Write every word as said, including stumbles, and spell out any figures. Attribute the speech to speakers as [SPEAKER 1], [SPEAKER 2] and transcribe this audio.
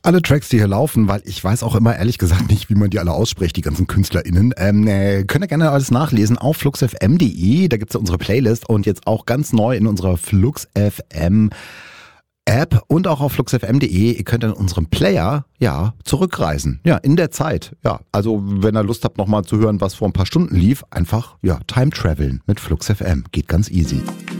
[SPEAKER 1] Alle Tracks, die hier laufen, weil ich weiß auch immer ehrlich gesagt nicht, wie man die alle ausspricht, die ganzen KünstlerInnen, ähm, äh, könnt ihr gerne alles nachlesen auf fluxfm punkt de, da gibt's ja unsere Playlist und jetzt auch ganz neu in unserer FluxFM App und auch auf fluxfm punkt de, ihr könnt in unserem Player, ja, zurückreisen, ja, in der Zeit, ja, also wenn ihr Lust habt, nochmal zu hören, was vor ein paar Stunden lief, einfach, ja, Time Traveln mit FluxFM, geht ganz easy.